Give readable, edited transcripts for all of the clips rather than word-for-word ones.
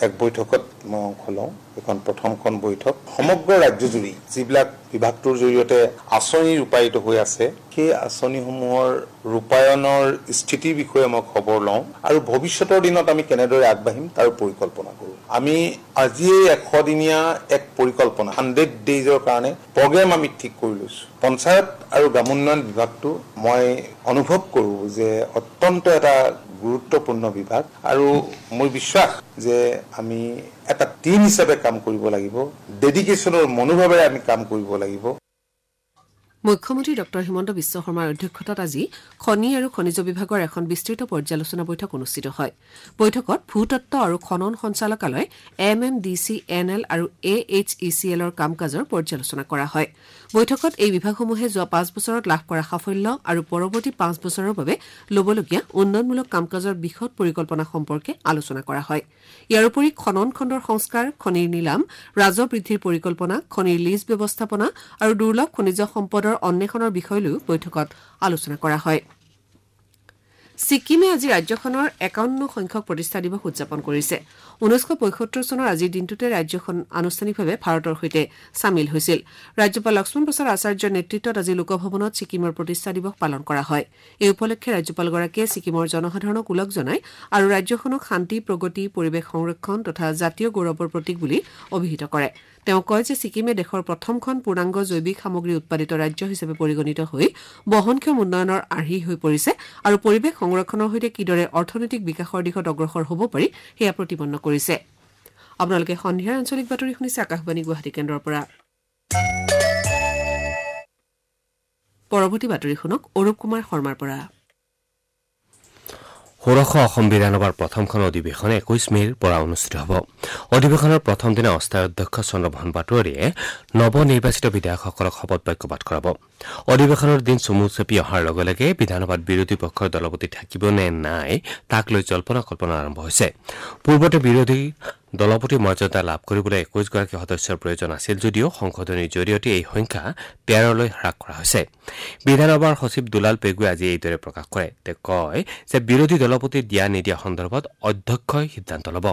এক বৈঠকত মই অংশ লওঁ এখন প্ৰথমখন বৈঠক সমগ্ৰ ৰাজ্যজুৰি যিবিলাক বিভাগটোৰ জৰিয়তে আঁচনি ৰূপায়িত হৈ আছে সেই আঁচনিসমূহৰ ৰূপায়ণৰ স্থিতিৰ বিষয়ে মই খবৰ লওঁ আৰু ভৱিষ্যতৰ দিনত আমি কেনেদৰে আগবাঢ়িম তাৰ পৰিকল্পনা কৰোঁ আমি আজিয়ে 100 দিনীয়া এক পৰিকল্পনা 100 ডেইজৰ কাৰণে প্ৰগ্ৰেম আমি ঠিক কৰি লৈছোঁ পঞ্চায়ত আৰু গ্ৰামোন্নয়ন বিভাগটো মই অনুভৱ কৰোঁ যে অত্যন্ত এটা গুৰুত্বপূৰ্ণ বিভাগ আৰু মোৰ বিশ্বাস যে আমি এটা টিম হিচাপে কাম কৰিব লাগিব ডেডিকেশ্যনৰ মনোভাৱেৰে আমি কাম কৰিব লাগিব মুখ্যমন্ত্ৰী ডক্টৰ হিমন্ত বিশ্ব শৰ্মাৰ অধ্যক্ষতাত আজি খনি আৰু খনিজ বিভাগৰ এখন বিস্তৃত পৰ্যালোচনা বৈঠক অনুষ্ঠিত হয় বৈঠকত ভূতত্ত্ব আৰু খনন সঞ্চালকালয় MMDCNL আৰু AHECLৰ কাম-কাজৰ পৰ্যালোচনা কৰা হয় বৈঠকত এই বিভাগসমূহে যোৱা 5 বছৰত লাভ কৰা সাফল্য আৰু পৰৱৰ্তী 5 বছৰৰ বাবে লবলগীয়া উন্নয়নমূলক কাম-কাজৰ বিশদ পৰিকল্পনা সম্পৰ্কে আলোচনা কৰা হয় ইয়াৰ উপৰি খনন খণ্ডৰ সংস্কাৰ খনিৰ নিলাম ৰাজহ বৃদ্ধিৰ পৰিকল্পনা খনিৰ লিজ ব্যৱস্থাপনা আৰু দুৰ্লভ খনিজ সম্পদৰ অন্বেষণৰ বিষয়লৈও বৈঠকত আলোচনা কৰা হয় ছিকিমে আজি ৰাজ্যখনৰ 51 সংখ্যক প্ৰতিষ্ঠা দিৱস উদযাপন কৰিছে 1975 চনৰ আজিৰ দিনটোতে ৰাজ্যখন আনুষ্ঠানিকভাৱে ভাৰতৰ সৈতে সামিল হৈছিল ৰাজ্যপাল লক্ষ্মণ প্ৰসাদ আচাৰ্যৰ নেতৃত্বত আজি লোকভৱনত ছিকিমৰ প্ৰতিষ্ঠা দিৱস পালন কৰা হয় এই উপলক্ষে ৰাজ্যপালগৰাকীয়ে ছিকিমৰ জনসাধাৰণক ওলগ জনায় আৰু ৰাজ্যখনক শান্তি প্ৰগতি পৰিৱেশ সংৰক্ষণ তথা জাতীয় গৌৰৱৰ প্ৰতীক বুলি অভিহিত কৰে তেওঁ কয় যে ছিকিমে দেশৰ প্ৰথমখন পূৰ্ণাংগ জৈৱিক সামগ্ৰী উৎপাদিত ৰাজ্য হিচাপে পৰিগণিত হৈ বহনক্ষম উন্নয়নৰ আৰ্হি হৈ পৰিছে আৰু পৰিৱেশ সংৰক্ষণৰ সৈতে কিদৰে অৰ্থনৈতিক বিকাশৰ দিশত অগ্ৰসৰ হ'ব পাৰি সেয়া প্ৰতিপন্ন কৰিছে আপোনালোকে সন্ধিয়াৰ আঞ্চলিক বাতৰি শুনিছে আকাশবাণী গুৱাহাটী কেন্দ্ৰৰ পৰা পৰৱৰ্তী বাতৰি শুনক অৰূপ কুমাৰ শৰ্মাৰ পৰা ষোড়শ অসম বিধানসভাৰ প্ৰথমখন অধিৱেশন 21 মেৰ পৰা অনুষ্ঠিত হ'ব অধিৱেশনৰ প্ৰথম দিনা অস্থায়ী অধ্যক্ষ চন্দ্ৰমোহন পাটোৱাৰীয়ে নৱনিৰ্বাচিত বিধায়কসকলক শপত বাক্য পাঠ কৰাব অধিৱেশনৰ দিন চমু চাপি অহাৰ লগে লগে বিধানসভাত বিৰোধী পক্ষৰ দলপতি থাকিব নে নাই তাক লৈ জল্পনা কল্পনা আৰম্ভ হৈছে পূৰ্বতে বিৰোধী দলপতি মৰ্যাদা লাভ কৰিবলৈ 21 গৰাকী সদস্যৰ প্ৰয়োজন আছিল যদিও সংশোধনীৰ জৰিয়তে এই সংখ্যা 13 লৈ হ্ৰাস কৰা হৈছে বিধানসভাৰ সচিব দুলাল পেগুৱে আজি এইদৰে প্ৰকাশ কৰে তেওঁ কয় যে বিৰোধী দলপতি দিয়া নিদিয়া সন্দৰ্ভত অধ্যক্ষই সিদ্ধান্ত ল'ব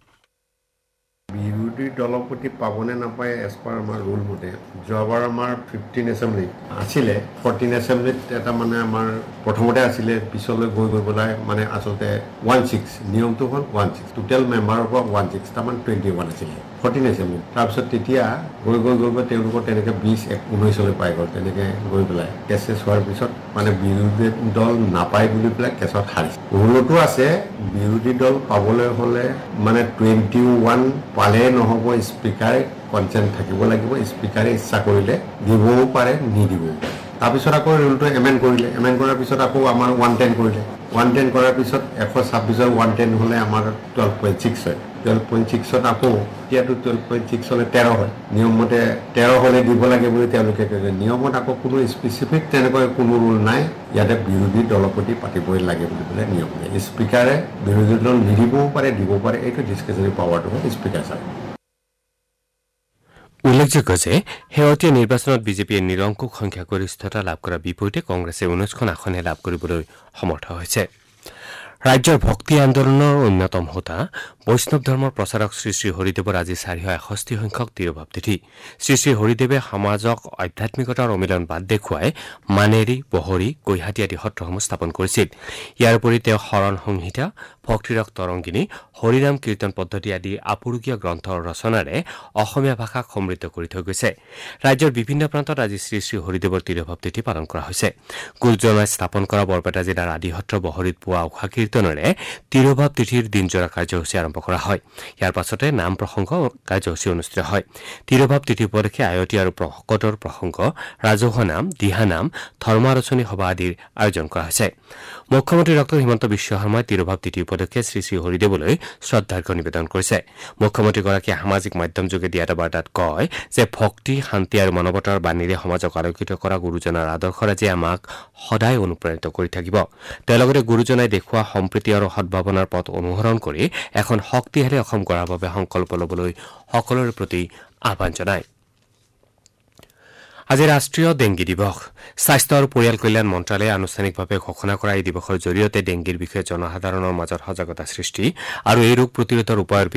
বিৰোধী দলপতি পাবনে নাপায় এজ পাৰ আমাৰ ৰুল মতে যোৱাবাৰ আমাৰ 15 এছেম্বলি আছিলে 14 এছেম্বলিত এটা মানে আমাৰ প্ৰথমতে আছিলে পিছলৈ গৈ পেলাই মানে আচলতে 16 নিয়মটো হ'ল 16 টোটেল মেম্বাৰৰ পৰা 16 তাৰমানে 21 আছিলে 14 এছেম্বলি তাৰপিছত তেতিয়া গৈ তেওঁলোকৰ তেনেকৈ 20-19লৈ পাই গ'ল তেনেকৈ গৈ পেলাই কেছেছ হোৱাৰ পিছত মানে বিৰোধী দল নাপায় বুলি পেলাই কেছত হাৰিছে ৰুলতো আছে বিৰোধী দল পাবলৈ হ'লে মানে 21 পালে নহ'ব স্পীকাৰে কনচেণ্ট থাকিব লাগিব স্পীকাৰে ইচ্ছা কৰিলে দিবও পাৰে নিদিবও পাৰে তাৰপিছত আকৌ ৰুলটো এমেণ্ড কৰাৰ পিছত আকৌ আমাৰ 110 কৰিলে 110 কৰাৰ পিছত 126ৰ 110 হ'লে আমাৰ 12.6 হয় 12.6ত আকৌ এতিয়াতো 12.6 হ'লে 13 হয় নিয়মমতে 13 হ'লে দিব লাগে বুলি তেওঁলোকে কৈছে নিয়মত আকৌ কোনো স্পেচিফিক তেনেকৈ কোনো ৰুল নাই ইয়াতে বিৰোধী দলপতি পাতিবই লাগে বুলি পেলাই নিয়ম নাই স্পীকাৰে বিৰোধী দল নিদিবও পাৰে দিব পাৰে এইটো ডিছকাছনেৰী পাৱাৰটো হ'ল স্পীকাৰ ছাৰ উল্লেখযোগ্য যে শেহতীয়া নিৰ্বাচনত বিজেপিয়ে নিৰংকুশ সংখ্যাগৰিষ্ঠতা লাভ কৰাৰ বিপৰীতে কংগ্ৰেছে 19খন আসনহে লাভ কৰিবলৈ সমৰ্থ হৈছে ৰাজ্যৰ ভক্তি আন্দোলনৰ অন্যতম হোতা বৈষ্ণৱ ধৰ্মৰ প্ৰচাৰক শ্ৰী হৰিদেৱৰ আজি 461 সংখ্যক তিৰোভাৱ তিথি শ্ৰী হৰিদেৱে সমাজক আধ্যাত্মিকতাৰ অমিলন বাদ দেখুৱাই মানেৰী বহৰী কৈহাটী আদি সত্ৰসমূহ স্থাপন কৰিছিল ইয়াৰ উপৰি তেওঁ শৰণ সংহিতা ভক্তিৰক তৰংগিনী হৰিনাম কীৰ্তন পদ্ধতি আদি আপুৰুগীয়া গ্ৰন্থৰ ৰচনাৰে অসমীয়া ভাষাক সমৃদ্ধ কৰি থৈ গৈছে ৰাজ্যৰ বিভিন্ন প্ৰান্তত আজি শ্ৰী হৰিদেৱৰ তিৰোভাৱ তিথি পালন কৰা হৈছে গুৰুজনাই স্থাপন কৰা বৰপেটা জিলাৰ আদিসত্ৰ বহৰীত পুৱা উষা কীৰ্তনেৰে তিৰোভাৱ তিথিৰ দিনজোৰা কাৰ্যসূচী আৰম্ভ কৰা হয় ইয়াৰ পাছতে নাম প্ৰসংগ কাৰ্যসূচী অনুষ্ঠিত হয় তিৰোভাৱ তিথি উপলক্ষে আয়তী আৰু ভকতৰ প্ৰসংগ ৰাজহুৱা নাম দিহানাম ধৰ্মালোচনী সভা আদিৰ আয়োজন কৰা হৈছে মুখ্যমন্ত্ৰী ডক্টৰ হিমন্ত বিশ্ব শৰ্মাই তিৰোভাৱ তিথি উপলক্ষে শ্ৰী হৰিদেৱলৈ শ্ৰদ্ধাৰ্ঘ্য নিবেদন কৰিছে মুখ্যমন্ত্ৰীগৰাকীয়ে সামাজিক মাধ্যমযোগে দিয়া এটা বাৰ্তাত কয় যে ভক্তি শান্তি আৰু মানৱতাৰ বাণীৰে সমাজক আলোকিত কৰা গুৰুজনাৰ আদৰ্শৰাজি আমাক সদায় অনুপ্ৰাণিত কৰি থাকিব তেওঁ লগতে গুৰুজনাই দেখুওৱা সম্প্ৰীতি আৰু সদ্ভাৱনাৰ পথ অনুসৰণ কৰি এখন শক্তিশালী অসম গঢ়াৰ বাবে সংকল্প ল'বলৈ সকলোৰে প্ৰতি আহ্বান জনায় আজি ৰাষ্ট্ৰীয় ডেংগী দিৱস স্বাস্থ্য আৰু পৰিয়াল কল্যাণ মন্ত্ৰালয়ে আনুষ্ঠানিকভাৱে ঘোষণা কৰা এই দিৱসৰ জৰিয়তে ডেংগীৰ বিষয়ে জনসাধাৰণৰ মাজত সজাগতা সৃষ্টি আৰু এই ৰোগ প্ৰতিৰোধৰ উপায়ৰ